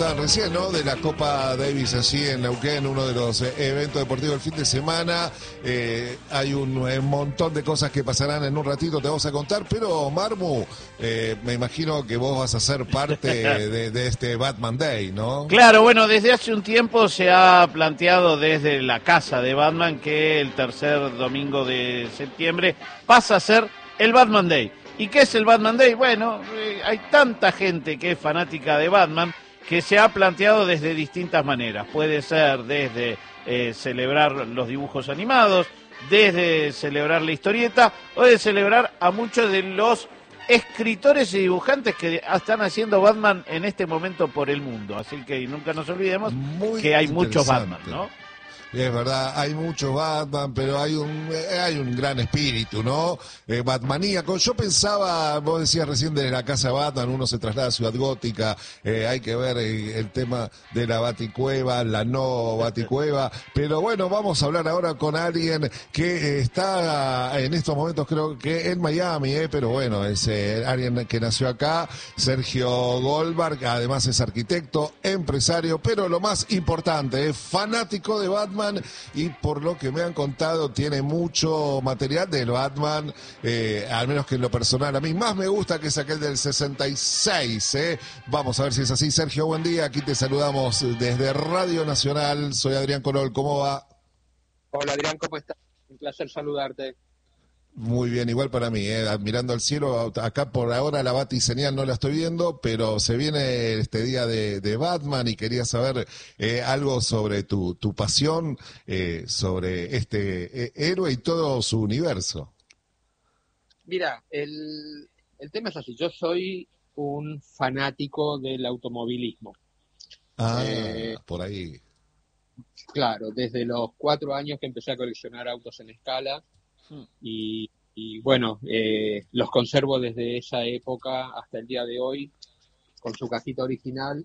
contaban recién, ¿no? De la Copa Davis allí en Neuquén, uno de los eventos deportivos del fin de semana. Hay un montón de cosas que pasarán en un ratito, te vamos a contar, pero Marmu, me imagino que vos vas a ser parte de este Batman Day, ¿no? Claro, bueno, desde hace un tiempo se ha planteado desde la casa de Batman que el tercer domingo de septiembre pasa a ser el Batman Day. ¿Y qué es el Batman Day? Bueno, hay tanta gente que es fanática de Batman que se ha planteado desde distintas maneras. Puede ser desde celebrar los dibujos animados, desde celebrar la historieta o de celebrar a muchos de los escritores y dibujantes que están haciendo Batman en este momento por el mundo. Así que nunca nos olvidemos que hay muchos Batman, ¿no? Es verdad, hay muchos Batman, pero hay un gran espíritu, ¿no? Batmaníaco. Yo pensaba, vos decías recién de la casa de Batman, uno se traslada a Ciudad Gótica, hay que ver el tema de la Baticueva, la no Baticueva, pero bueno, vamos a hablar ahora con alguien que está en estos momentos creo que en Miami, pero bueno, es alguien que nació acá, Sergio Goldberg, además es arquitecto, empresario, pero lo más importante, es fanático de Batman. Y por lo que me han contado tiene mucho material del Batman, al menos que en lo personal a mí más me gusta que es aquel del 66, Vamos a ver si es así. Sergio, buen día, aquí te saludamos desde Radio Nacional, soy Adrián Corol, ¿cómo va? Hola Adrián, ¿cómo estás? Un placer saludarte. Muy bien, igual para mí, mirando al cielo, acá por ahora la batiseñal no la estoy viendo, pero se viene este día de Batman y quería saber algo sobre tu pasión, sobre este héroe y todo su universo. Mira, el tema es así, yo soy un fanático del automovilismo. Por ahí. Claro, desde los 4 años que empecé a coleccionar autos en escala y bueno, los conservo desde esa época hasta el día de hoy con su cajita original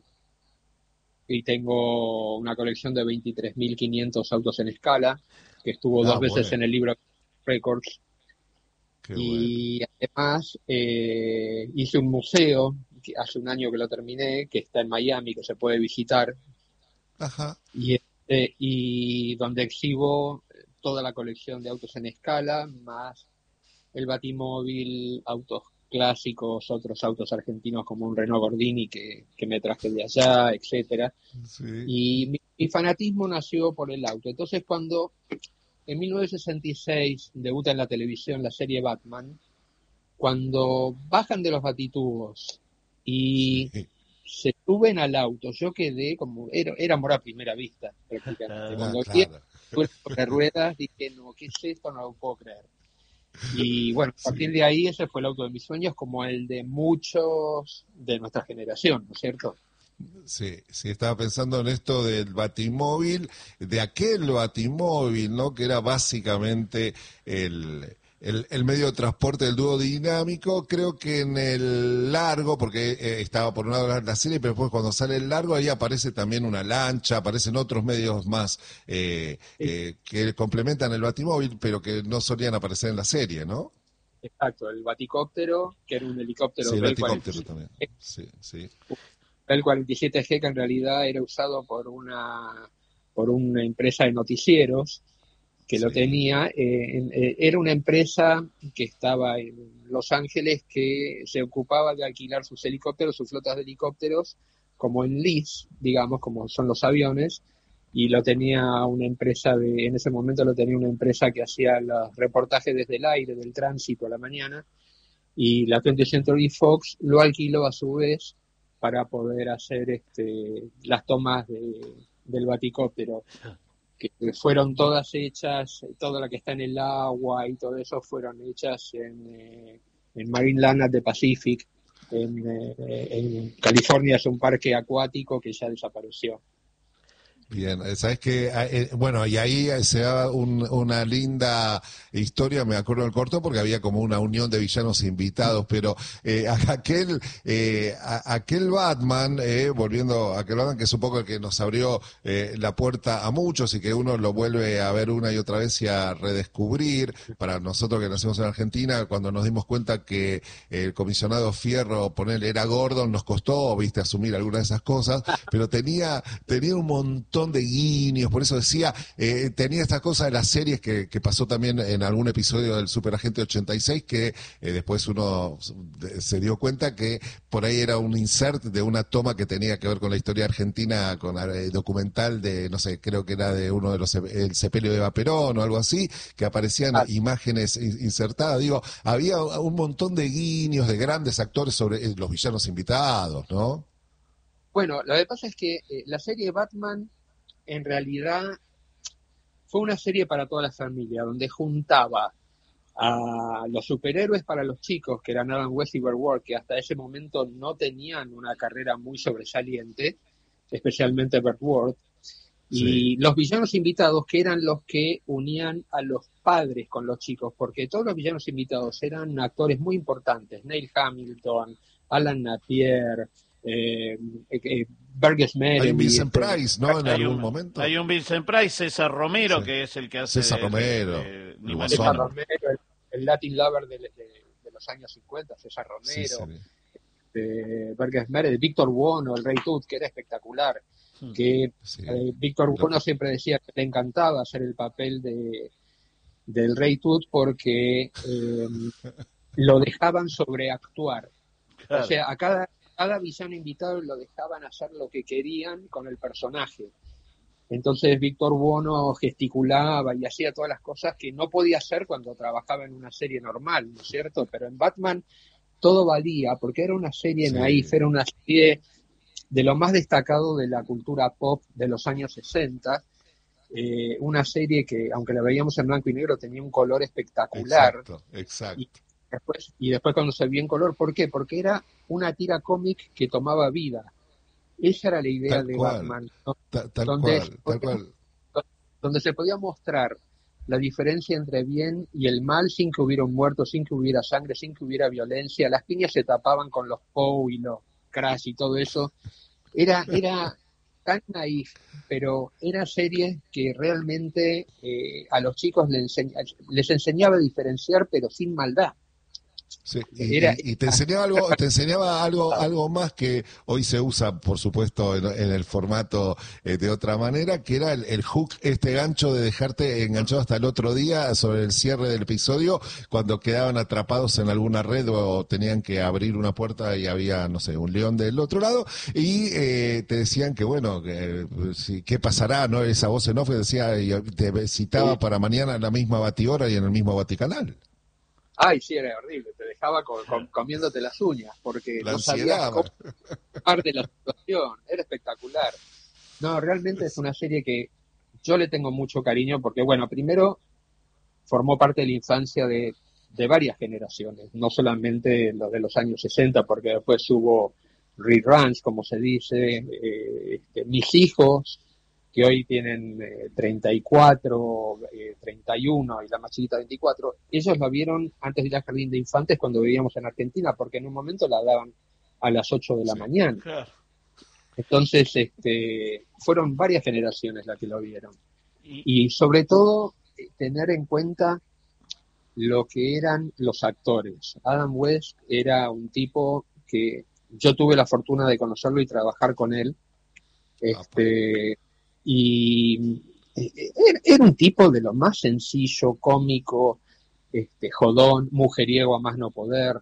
y tengo una colección de 23.500 autos en escala que estuvo 2 veces bueno. en el libro Records. Qué Y además hice un museo, que hace un año que lo terminé, que está en Miami, que se puede visitar, Ajá. y donde exhibo toda la colección de autos en escala, más el Batimóvil, autos clásicos, otros autos argentinos como un Renault Gordini que me traje de allá, etcétera. Sí. Y mi fanatismo nació por el auto. Entonces cuando en 1966 debuta en la televisión la serie Batman, cuando bajan de los batitubos y se suben al auto, yo quedé como, era amor a primera vista, prácticamente. Cuando vi sobre ruedas dije, no, ¿qué es esto? No lo puedo creer. Y bueno, a partir de ahí ese fue el auto de mis sueños, como el de muchos de nuestra generación, ¿no es cierto? Sí, estaba pensando en esto del Batimóvil, de aquel Batimóvil, ¿no? Que era básicamente el medio de transporte del dúo dinámico. Creo que en el largo, porque estaba por un lado la serie, pero después cuando sale el largo, ahí aparece también una lancha, aparecen otros medios más que complementan el Batimóvil, pero que no solían aparecer en la serie, ¿no? Exacto, el Baticóptero, que era un helicóptero Sí, el Bell Baticóptero 47, también. Sí. Bell 47G, que en realidad era usado por una empresa de noticieros que lo tenía. Era una empresa que estaba en Los Ángeles que se ocupaba de alquilar sus helicópteros, sus flotas de helicópteros, como en lease, digamos, como son los aviones, y lo tenía una empresa en ese momento lo tenía una empresa que hacía los reportajes desde el aire, del tránsito a la mañana, y la 20th Century Fox lo alquiló a su vez para poder hacer las tomas del baticóptero, que fueron todas hechas, toda la que está en el agua y todo eso fueron hechas en Marineland at the Pacific, en California. Es un parque acuático que ya desapareció. Bien, sabes que bueno, y ahí se da una linda historia, me acuerdo del corto, porque había como una unión de villanos invitados, pero aquel Batman, volviendo a aquel Batman, que es un poco el que nos abrió la puerta a muchos y que uno lo vuelve a ver una y otra vez y a redescubrir, para nosotros que nacimos en Argentina, cuando nos dimos cuenta que el comisionado Fierro, ponerle, era Gordon, nos costó, viste, asumir algunas de esas cosas, pero tenía un montón de guiños, por eso decía, tenía estas cosas de las series que pasó también en algún episodio del Superagente 86, que después uno se dio cuenta que por ahí era un insert de una toma que tenía que ver con la historia argentina, con el documental de, no sé, creo que era de uno de los, el sepelio de Eva Perón o algo así, que aparecían imágenes insertadas. Digo, había un montón de guiños de grandes actores sobre los villanos invitados, ¿no? Bueno, lo que pasa es que la serie Batman en realidad fue una serie para toda la familia, donde juntaba a los superhéroes para los chicos, que eran Adam West y Burt Ward, que hasta ese momento no tenían una carrera muy sobresaliente, especialmente Burt Ward, y los villanos invitados, que eran los que unían a los padres con los chicos, porque todos los villanos invitados eran actores muy importantes, Neil Hamilton, Alan Napier, Burgess Meredith. Hay un Vincent Price, ¿no? En algún momento. Hay un Vincent Price, César Romero, que es el que hace César Romero, César Romero, el Latin Lover de los años 50, César Romero, Burgess Meredith, Víctor Buono, el Rey Tut, que era espectacular. Que Víctor Buono siempre decía que le encantaba hacer el papel del Rey Tut porque lo dejaban sobreactuar. Claro. O sea, a cada villano invitado lo dejaban hacer lo que querían con el personaje. Entonces Víctor Buono gesticulaba y hacía todas las cosas que no podía hacer cuando trabajaba en una serie normal, ¿no es cierto? Pero en Batman todo valía, porque era una serie naif, era una serie de lo más destacado de la cultura pop de los años 60, una serie que, aunque la veíamos en blanco y negro, tenía un color espectacular. Exacto. Y después cuando se vio en color, ¿por qué? Porque era una tira cómic que tomaba vida. Esa era la idea de Batman, ¿no? Tal cual. Donde se podía mostrar la diferencia entre bien y el mal sin que hubiera un muerto, sin que hubiera sangre, sin que hubiera violencia. Las piñas se tapaban con los Poe y los Crash y todo eso. Era tan naif, pero era serie que realmente a los chicos les enseñaba a diferenciar, pero sin maldad. Sí, y te enseñaba algo más que hoy se usa, por supuesto, en el formato de otra manera, que era el hook, este gancho de dejarte enganchado hasta el otro día sobre el cierre del episodio, cuando quedaban atrapados en alguna red o tenían que abrir una puerta y había, no sé, un león del otro lado, y te decían que, bueno, ¿qué pasará? ¿No? Esa voz en off decía, y te citaba para mañana en la misma batihora y en el mismo Baticanal. Ay, sí, era horrible, te dejaba comiéndote las uñas, porque no sabías cómo parte de la situación, era espectacular. No, realmente es una serie que yo le tengo mucho cariño, porque bueno, primero formó parte de la infancia de varias generaciones, no solamente los de los años 60, porque después hubo reruns, como se dice, mis hijos, que hoy tienen 34, 31 y la más chiquita 24, ellos la vieron antes de ir al jardín de infantes cuando vivíamos en Argentina, porque en un momento la daban a las 8 de la mañana. Claro. Entonces, fueron varias generaciones las que lo vieron. Y sobre todo, tener en cuenta lo que eran los actores. Adam West era un tipo que yo tuve la fortuna de conocerlo y trabajar con él. Y era un tipo de lo más sencillo, cómico, jodón, mujeriego a más no poder.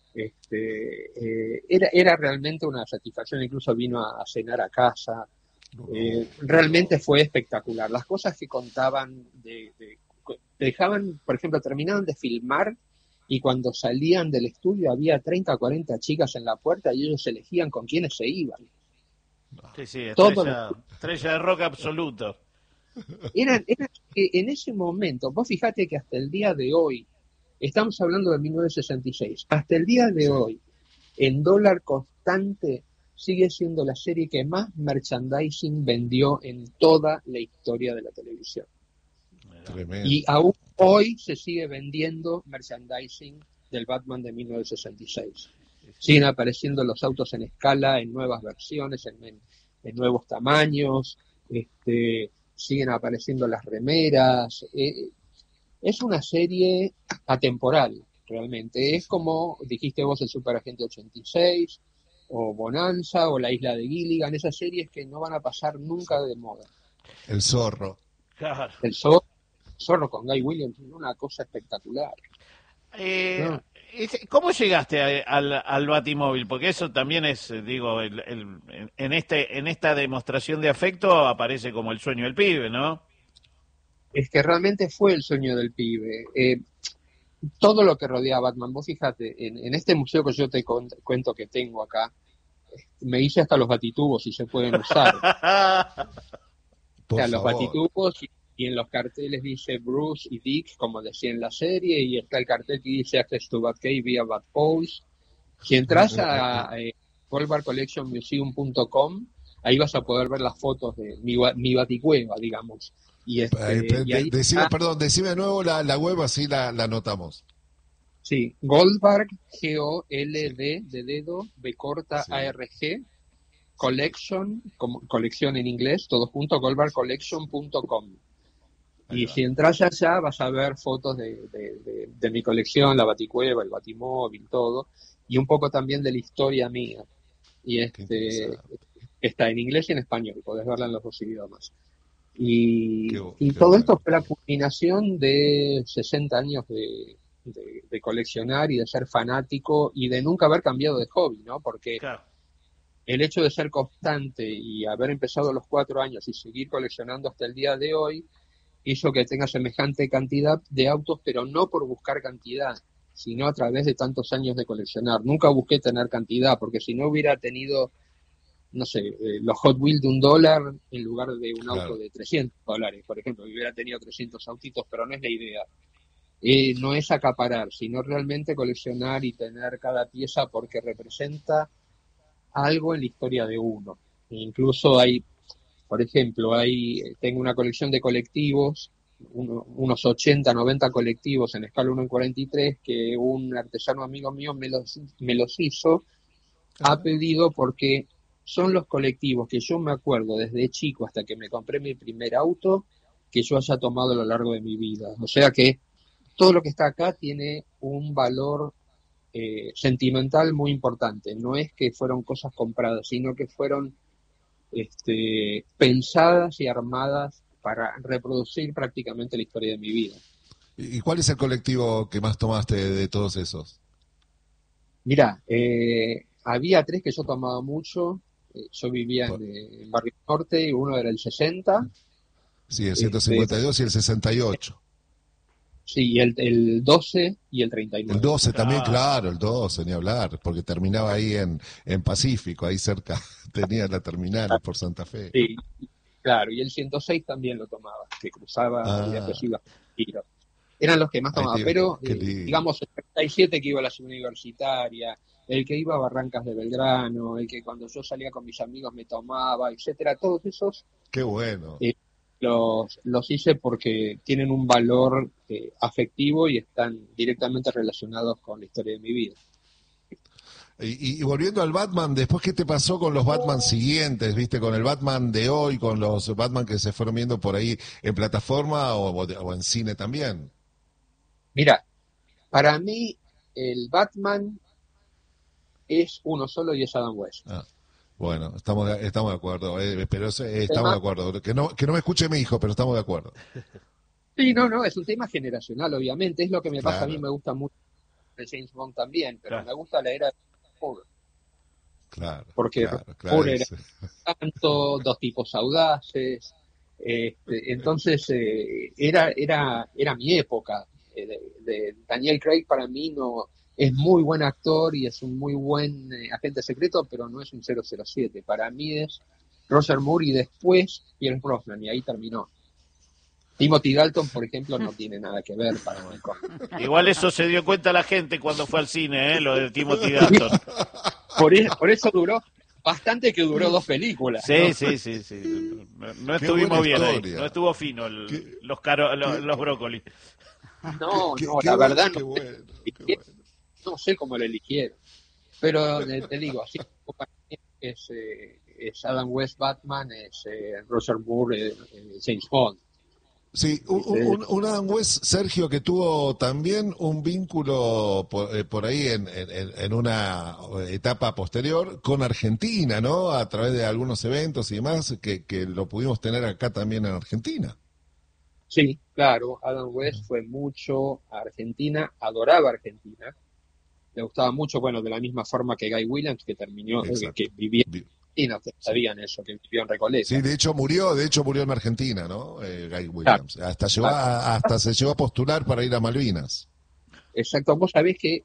Era realmente una satisfacción, incluso vino a cenar a casa. Realmente fue espectacular. Las cosas que contaban, dejaban, por ejemplo, terminaban de filmar y cuando salían del estudio había 30 o 40 chicas en la puerta y ellos elegían con quiénes se iban. Sí, estrella de rock absoluto. Era en ese momento, vos fijate que hasta el día de hoy, estamos hablando de 1966, hasta el día de hoy, en dólar constante, sigue siendo la serie que más merchandising vendió en toda la historia de la televisión. Tremendo. Y aún hoy se sigue vendiendo merchandising del Batman de 1966. Siguen apareciendo los autos en escala, en nuevas versiones, en nuevos tamaños, siguen apareciendo las remeras. Es una serie atemporal, realmente. Es como dijiste vos, el Superagente 86, o Bonanza, o La Isla de Gilligan, esas series que no van a pasar nunca de moda. El Zorro. Claro. El Zorro con Guy Williams, una cosa espectacular. No. ¿Cómo llegaste al Batimóvil? Porque eso también es, digo, en esta demostración de afecto aparece como el sueño del pibe, ¿no? Es que realmente fue el sueño del pibe. Todo lo que rodea a Batman, vos fíjate, en este museo que yo te cuento que tengo acá, me hice hasta los batitubos y se pueden usar. O sea, los batitubos y en los carteles dice Bruce y Dick, como decía en la serie, y está el cartel que dice Access to Batcave via Batpose. Si entras a goldbarcollectionmuseum.com, ahí vas a poder ver las fotos de mi baticueva, digamos. Y ahí decime de nuevo la web, así la anotamos. Sí, Goldberg, G-O-L-D, de dedo, B corta, sí. A-R-G, Collection, colección en inglés, todo junto, goldbergcollection.com. Y si entras allá vas a ver fotos de mi colección, la Baticueva, el Batimóvil, todo, y un poco también de la historia mía. Y está en inglés y en español, podés verla en los dos idiomas. Y todo esto fue la culminación de 60 años de coleccionar y de ser fanático y de nunca haber cambiado de hobby, ¿no? Porque claro, el hecho de ser constante y haber empezado a los 4 años y seguir coleccionando hasta el día de hoy hizo que tenga semejante cantidad de autos, pero no por buscar cantidad, sino a través de tantos años de coleccionar. Nunca busqué tener cantidad, porque si no hubiera tenido, no sé, los Hot Wheels de $1 en lugar de un auto de $300, por ejemplo, hubiera tenido 300 autitos, pero no es la idea. No es acaparar, sino realmente coleccionar y tener cada pieza porque representa algo en la historia de uno. E incluso hay, por ejemplo, tengo una colección de colectivos, unos 80, 90 colectivos en escala 1 en 43, que un artesano amigo mío me los hizo a pedido, porque son los colectivos que yo me acuerdo desde chico hasta que me compré mi primer auto que yo haya tomado a lo largo de mi vida. O sea que todo lo que está acá tiene un valor sentimental muy importante. No es que fueron cosas compradas, sino que fueron pensadas y armadas para reproducir prácticamente la historia de mi vida. ¿Y cuál es el colectivo que más tomaste de todos esos? Mira, había 3 que yo tomaba mucho. Yo vivía en Barrio Norte, y uno era el 60. Sí, el 152 y el 68. Sí, el 12 y el 39. El 12 también, claro, el 12, ni hablar, porque terminaba ahí en Pacífico, ahí cerca, tenía la terminal por Santa Fe. Sí, claro, y el 106 también lo tomaba, que cruzaba viajes y giros. Eran los que más tomaba, pero digamos el 37 que iba a la ciudad universitaria, el que iba a Barrancas de Belgrano, el que cuando yo salía con mis amigos me tomaba, etcétera, todos esos. Qué bueno. Los hice porque tienen un valor afectivo y están directamente relacionados con la historia de mi vida. Y volviendo al Batman, después, ¿qué te pasó con los Batman siguientes? ¿Viste? Con el Batman de hoy, con los Batman que se fueron viendo por ahí en plataforma o en cine también. Mira, para mí el Batman es uno solo y es Adam West. Bueno, estamos de acuerdo, pero estamos de acuerdo. Que no me escuche mi hijo, pero estamos de acuerdo. Sí, no, es un tema generacional, obviamente. Es lo que me pasa, a mí me gusta mucho de James Bond también, pero me gusta la era de Moore. Claro. Porque Moore era tanto, 2 tipos audaces. Entonces, era mi época. De Daniel Craig para mí no es muy buen actor y es un muy buen agente secreto, pero no es un 007. Para mí es Roger Moore y después Pierce Brosnan, y ahí terminó. Timothy Dalton, por ejemplo, no tiene nada que ver para mí con... Igual eso se dio cuenta la gente cuando fue al cine, lo de Timothy Dalton. Por eso duró Bastante que duró 2 películas. Sí, ¿no? sí. No Qué estuvimos buena bien ahí, historia. no estuvo fino los brócolis. No, Qué la bueno, verdad qué no sé, bueno, qué bueno. no sé cómo lo eligieron. Pero te digo, así como para mí es Adam West Batman, es Roger Moore, James Bond. Sí, ¿Viste? un Adam West, Sergio, que tuvo también un vínculo por ahí en una etapa posterior con Argentina, ¿no? A través de algunos eventos y demás, que lo pudimos tener acá también en Argentina. Sí, claro, Adam West fue mucho a Argentina, adoraba Argentina, le gustaba mucho, bueno, de la misma forma que Guy Williams, que terminó, que Exacto. vivía en Vi- Argentina, ustedes Sí. sabían eso, que vivió en Recoleta. Sí, de hecho murió en Argentina, ¿no? Guy Claro, Williams. claro. Hasta se llegó a postular para ir a Malvinas. Exacto, vos sabés que,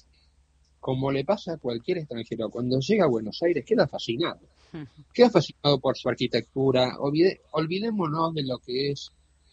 como le pasa a cualquier extranjero, cuando llega a Buenos Aires queda fascinado por su arquitectura. Olvidémonos de lo que es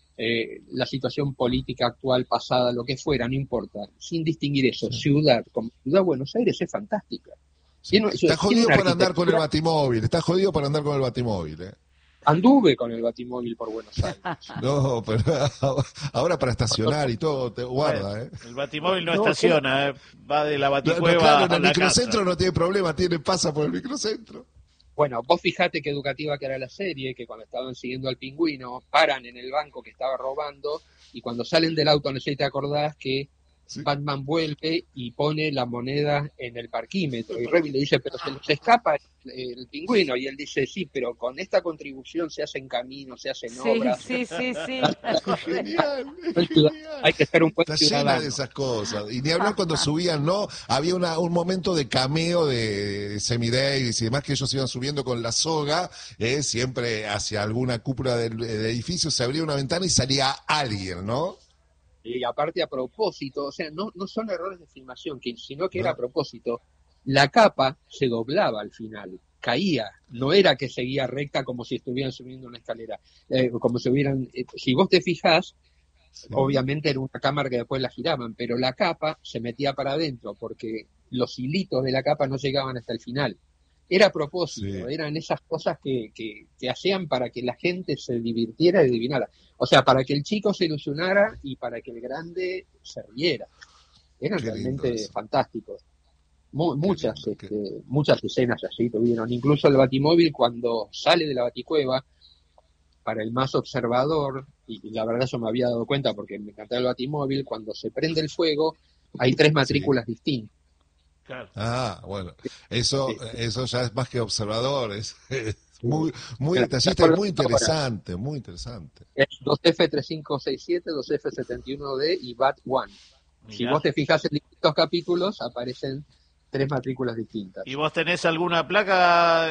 la situación política actual, pasada, lo que fuera, no importa, sin distinguir eso. Sí, Ciudad, como ciudad Buenos Aires es fantástica. sí. Tiene, Está tiene jodido una para andar con el arquitectura. Batimóvil, está jodido para andar con el Batimóvil, ¿eh? Anduve con el Batimóvil por Buenos Aires. No, pero ahora para estacionar y todo, te Bueno, guarda, ¿eh? el batimóvil no No, estaciona, va de la No, no, baticueva claro, en a el la casa. microcentro no tiene problema, pasa por el microcentro. bueno, vos fijate qué educativa que era la serie, que cuando estaban siguiendo al pingüino, paran en el banco que estaba robando y cuando salen del auto, no sé si te acordás que Sí, Batman vuelve y pone la moneda en el parquímetro y Remy le dice, pero se nos escapa el pingüino y él dice, sí, pero con esta contribución se hacen caminos, se hacen Sí, obras, sí, sí, sí. es genial, es hay genial. que ser un buen Está llena de ciudadano. esas cosas. Y ni hablar cuando subían, ¿no? Había un momento de cameo de Sammy Davis y demás que ellos iban subiendo con la soga, siempre hacia alguna cúpula del edificio, se abría una ventana y salía alguien, ¿no? Y aparte a propósito, o sea, no son errores de filmación, sino que era a ¿No? propósito. La capa se doblaba al final, caía, no era que seguía recta como si estuvieran subiendo una escalera, como si hubieran, si vos te fijás, Sí, obviamente era una cámara que después la giraban, pero la capa se metía para adentro porque los hilitos de la capa no llegaban hasta el final. Era a propósito, sí, eran esas cosas que hacían para que la gente se divirtiera y adivinara. O sea, para que el chico se ilusionara y para que el grande se riera. Eran qué lindo realmente eso, fantásticos. qué Muchas, lindo. muchas escenas así tuvieron. Incluso el Batimóvil cuando sale de la Baticueva, para el más observador, y la verdad yo me había dado cuenta porque me encantaba el Batimóvil, cuando se prende el fuego hay 3 Sí. matrículas distintas. Claro. Ah, bueno, Sí, eso ya es más que observador, es sí. muy Me detallista y acuerdo muy ahora. interesante, muy interesante. Es 2F3567, 2F71D y BAT1. Si Mirá. vos te fijas en distintos capítulos, aparecen 3 matrículas distintas. ¿Y vos tenés alguna placa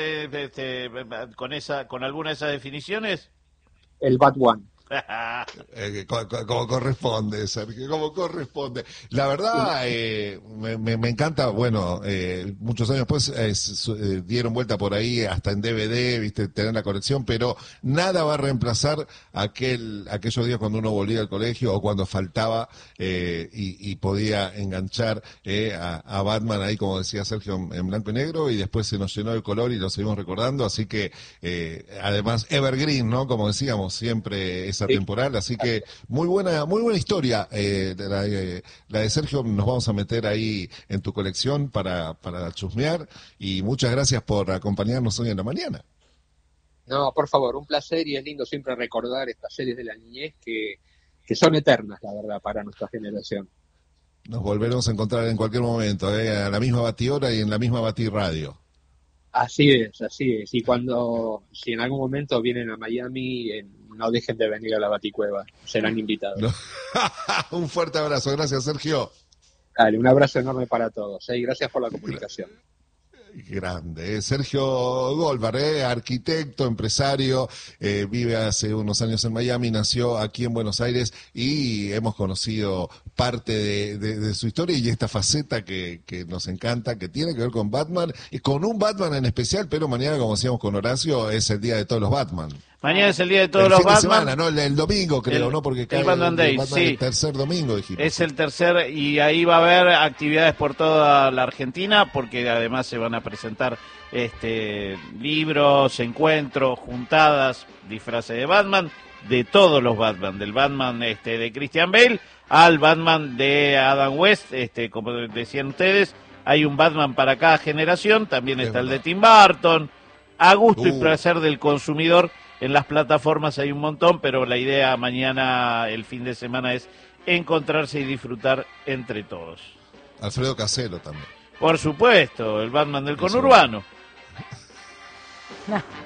con alguna de esas definiciones? El BAT1. Como corresponde, Sergio, como corresponde. La verdad, me encanta, bueno, muchos años después dieron vuelta por ahí hasta en DVD, viste, tener la colección, pero nada va a reemplazar aquellos días cuando uno volvía al colegio o cuando faltaba y podía enganchar a Batman ahí, como decía Sergio, en blanco y negro, y después se nos llenó de color y lo seguimos recordando, así que además Evergreen, ¿no? Como decíamos, siempre esa Sí. temporal, así que muy buena historia. La de Sergio nos vamos a meter ahí en tu colección para chusmear y muchas gracias por acompañarnos hoy en la mañana. No, por favor, un placer y es lindo siempre recordar estas series de la niñez que son eternas, la verdad, para nuestra generación. Nos volveremos a encontrar en cualquier momento, a la misma batihora y en la misma batirradio. Así es, así es. Y si en algún momento vienen a Miami, no dejen de venir a la Baticueva, serán invitados. ¿No? Un fuerte abrazo, gracias Sergio. Dale, un abrazo enorme para todos, y gracias por la comunicación. Grande, Sergio Goldberg, arquitecto, empresario, vive hace unos años en Miami, nació aquí en Buenos Aires y hemos conocido parte de su historia y esta faceta que nos encanta, que tiene que ver con Batman, y con un Batman en especial, pero mañana, como decíamos con Horacio, es el día de todos los Batman. Mañana es el día de todos el los fin de Batman. semana, ¿no? El domingo, creo, ¿no? Porque cae Batman Day, Batman sí. el tercer domingo, dijimos. Es el tercer, y ahí va a haber actividades por toda la Argentina, porque además se van a presentar libros, encuentros, juntadas, disfraces de Batman, de todos los Batman, del Batman de Christian Bale al Batman de Adam West, como decían ustedes, hay un Batman para cada generación, también está el de Tim Burton, a gusto y placer del consumidor. En las plataformas hay un montón, pero la idea mañana, el fin de semana, es encontrarse y disfrutar entre todos. Alfredo Casero también. Por supuesto, el Batman del conurbano. No.